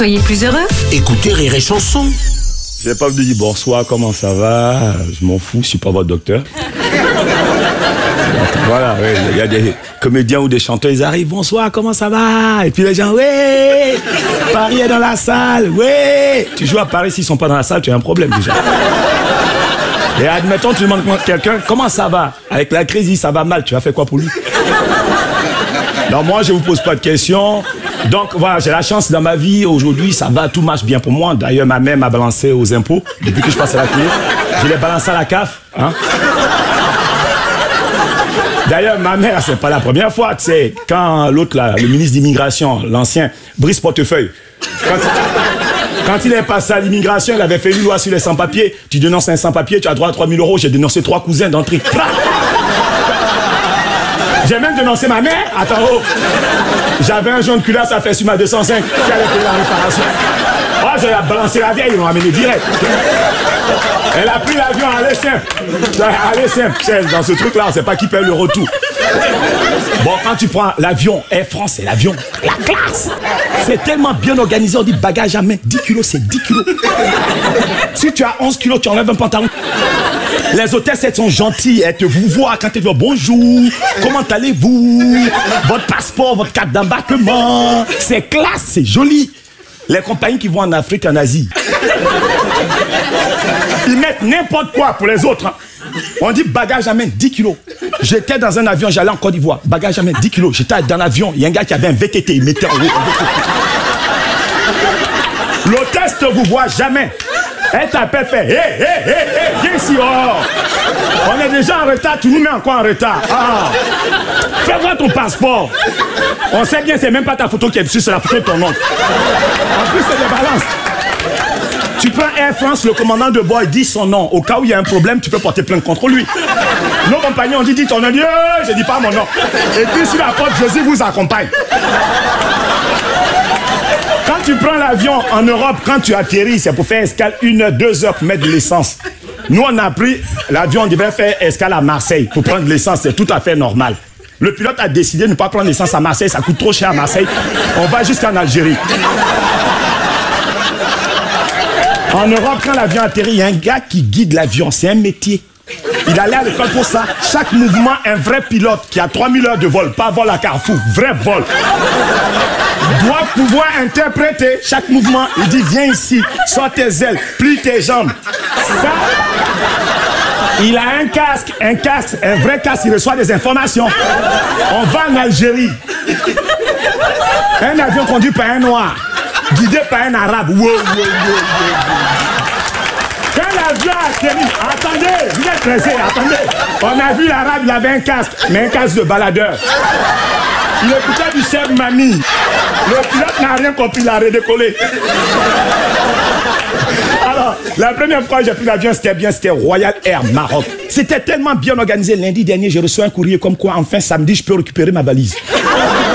Soyez plus heureux. Écoutez Rire et Chanson. J'ai pas venu dire bonsoir, comment ça va? Je m'en fous, je suis pas votre docteur. Voilà, oui, il y a des comédiens ou des chanteurs, ils arrivent, bonsoir, comment ça va? Et puis les gens, ouais, Paris est dans la salle, ouais. Tu joues à Paris, s'ils sont pas dans la salle, tu as un problème déjà. Et admettons, tu demandes à quelqu'un, comment ça va? Avec la crise, ça va mal, tu as fait quoi pour lui? Non, moi, je vous pose pas de questions. Donc voilà, j'ai la chance dans ma vie, aujourd'hui, ça va, tout marche bien pour moi. D'ailleurs, ma mère m'a balancé aux impôts, depuis que je passe à la clé. Je l'ai balancé à la CAF, hein. D'ailleurs, ma mère, c'est pas la première fois, tu sais, quand l'autre, là, le ministre d'immigration, l'ancien, Brice Portefeuille, quand il est passé à l'immigration, il avait fait une loi sur les sans-papiers. Tu dénonces un sans-papier, tu as droit à 3 000 €. J'ai dénoncé 3 cousins d'entrée. J'ai même dénoncé ma mère. Attends, oh. J'avais un jaune culasse à faire sur ma 205 qui allait payer la réparation. Oh, j'ai balancé la vieille, ils m'ont amené direct. Elle a pris l'avion à aller simple. Aller simple. Dans ce truc-là, on ne sait pas qui paye le retour. Bon, quand tu prends l'avion, Air France, c'est l'avion. La classe. C'est tellement bien organisé, on dit bagage à main. 10 kilos, c'est 10 kilos. Si tu as 11 kilos, tu enlèves un pantalon. Les hôtesses, elles sont gentilles, elles te vous voient quand elles disent bonjour, comment allez-vous, votre passeport, votre carte d'embarquement. C'est classe, c'est joli. Les compagnies qui vont en Afrique, en Asie, ils mettent n'importe quoi pour les autres. Hein. On dit bagage à main, 10 kilos. J'étais dans un avion, j'allais en Côte d'Ivoire. Bagage à main, 10 kilos. J'étais dans l'avion, il y a un gars qui avait un VTT, il mettait en haut. L'hôtesse ne vous voit jamais. Elle t'appelle, fait hé, viens ici, oh. On est déjà en retard, tu nous mets encore en retard. Ah. Fais voir ton passeport. On sait bien, c'est même pas ta photo qui est dessus, c'est la photo de ton oncle. En plus, c'est des balances. Tu prends Air France, le commandant de bord, il dit son nom. Au cas où il y a un problème, tu peux porter plainte contre lui. Nos compagnons ont dit ton nom. Je dis pas mon nom. Et puis sur la porte, Jésus vous accompagne. Quand tu prends l'avion en Europe, quand tu atterris, c'est pour faire escale 1 heure, 2 heures pour mettre de l'essence. Nous, on a pris l'avion, on devait faire escale à Marseille pour prendre de l'essence, c'est tout à fait normal. Le pilote a décidé de ne pas prendre l'essence à Marseille, ça coûte trop cher à Marseille. On va jusqu'en Algérie. En Europe, quand l'avion atterrit, il y a un gars qui guide l'avion, c'est un métier. Il allait à l'école pour ça. Chaque mouvement, un vrai pilote qui a 3000 heures de vol, pas vol à Carrefour, vrai vol. Doit pouvoir interpréter chaque mouvement. Il dit viens ici, sors tes ailes, plie tes jambes. Ça, il a un vrai casque, il reçoit des informations. On va en Algérie. Un avion conduit par un noir, guidé par un arabe. Wow. Quand l'avion a atterri, attendez, vous êtes pressés, attendez. On a vu l'arabe, il avait un casque, mais un casque de baladeur. Il écoutait du Cheb Mami. Le pilote n'a rien compris, il a redécollé. Alors, la première fois que j'ai pris l'avion, c'était bien, c'était Royal Air Maroc. C'était tellement bien organisé. Lundi dernier, j'ai reçu un courrier comme quoi, enfin, samedi, je peux récupérer ma valise.